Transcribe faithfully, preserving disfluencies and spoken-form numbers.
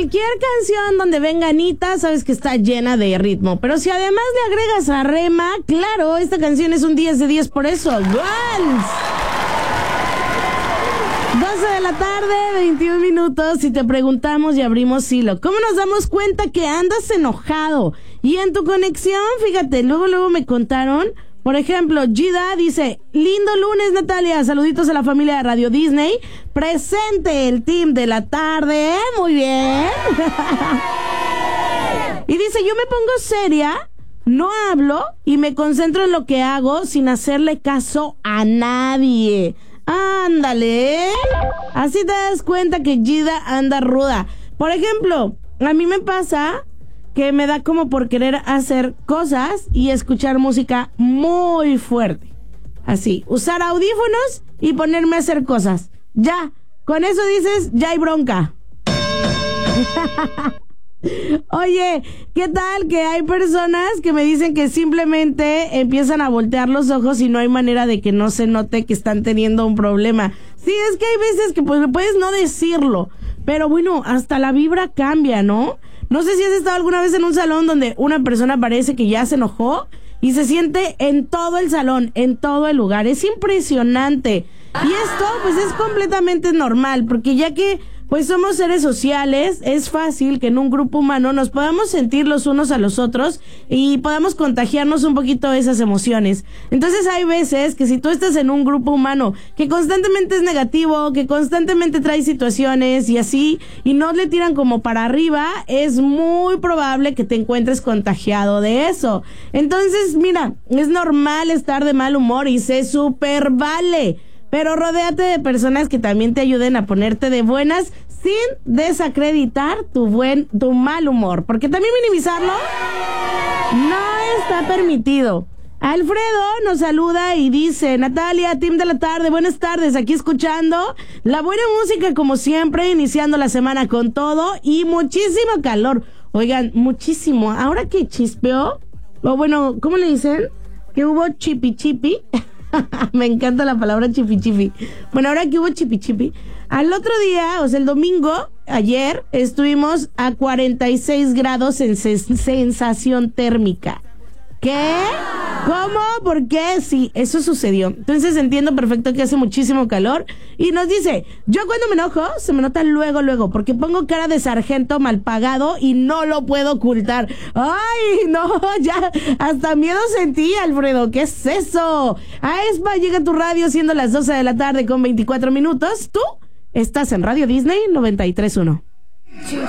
Cualquier canción donde venga Anita, sabes que está llena de ritmo. Pero si además le agregas a Rema, claro, esta canción es un diez de diez por eso. ¡Vals! doce de la tarde, veintiún minutos, y te preguntamos y abrimos hilo. ¿Cómo nos damos cuenta que andas enojado? Y en tu conexión, fíjate, luego, luego me contaron... Por ejemplo, Gida dice, lindo lunes, Natalia, saluditos a la familia de Radio Disney, presente el team de la tarde, muy bien. Y dice, yo me pongo seria, no hablo y me concentro en lo que hago sin hacerle caso a nadie. Ándale, así te das cuenta que Gida anda ruda. Por ejemplo, a mí me pasa... que me da como por querer hacer cosas y escuchar música muy fuerte. Así, usar audífonos y ponerme a hacer cosas. Ya, con eso dices, ya hay bronca. Oye, ¿qué tal que hay personas que me dicen que simplemente empiezan a voltear los ojos y no hay manera de que no se note que están teniendo un problema? Sí, es que hay veces que pues puedes no decirlo, pero bueno, hasta la vibra cambia, ¿no? No sé si has estado alguna vez en un salón donde una persona parece que ya se enojó y se siente en todo el salón, en todo el lugar. Es impresionante. Y esto pues es completamente normal, porque ya que pues somos seres sociales, es fácil que en un grupo humano nos podamos sentir los unos a los otros y podamos contagiarnos un poquito de esas emociones. Entonces hay veces que si tú estás en un grupo humano que constantemente es negativo, que constantemente trae situaciones y así, y no le tiran como para arriba, es muy probable que te encuentres contagiado de eso. Entonces, mira, es normal estar de mal humor y se super vale. Pero rodéate de personas que también te ayuden a ponerte de buenas sin desacreditar tu buen, tu mal humor. Porque también minimizarlo no está permitido. Alfredo nos saluda y dice, Natalia, team de la tarde, buenas tardes, aquí escuchando la buena música como siempre, iniciando la semana con todo y muchísimo calor. Oigan, muchísimo. Ahora que chispeó, o bueno, ¿cómo le dicen? Que hubo chipi chipi. Me encanta la palabra chipi chipi. Bueno, ahora que hubo chipi chipi, al otro día, o sea, el domingo, ayer, estuvimos a cuarenta y seis grados en ses- sensación térmica. ¿Qué? ¿Cómo? ¿Por qué? Sí, eso sucedió. Entonces entiendo perfecto que hace muchísimo calor. Y nos dice, yo cuando me enojo, se me nota luego, luego, porque pongo cara de sargento mal pagado y no lo puedo ocultar. ¡Ay, no! Ya, hasta miedo sentí, Alfredo. ¿Qué es eso? A Espa llega tu radio siendo las doce de la tarde con veinticuatro minutos. Tú estás en Radio Disney noventa y tres punto uno.